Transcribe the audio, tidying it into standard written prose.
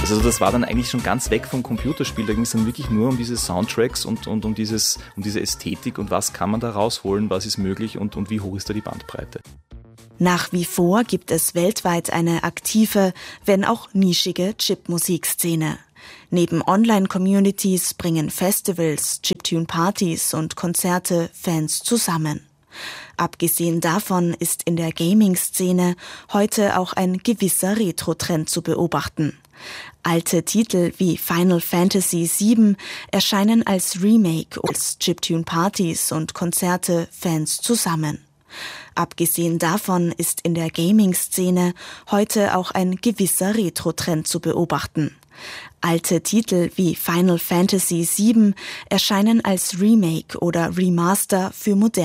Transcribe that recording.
Also das war dann eigentlich schon ganz weg vom Computerspiel, da ging es dann wirklich nur um diese Soundtracks und um diese Ästhetik und was kann man da rausholen, was ist möglich und wie hoch ist da die Bandbreite. Nach wie vor gibt es weltweit eine aktive, wenn auch nischige Chipmusikszene. Neben Online-Communities bringen Festivals, Chiptune-Partys und Konzerte Fans zusammen. Abgesehen davon ist in der Gaming-Szene heute auch ein gewisser Retro-Trend zu beobachten. Alte Titel wie Final Fantasy VII erscheinen als Remake als Chiptune-Partys und Konzerte Fans zusammen. Abgesehen davon ist in der Gaming-Szene heute auch ein gewisser Retro-Trend zu beobachten. Alte Titel wie Final Fantasy VII erscheinen als Remake oder Remaster für moderne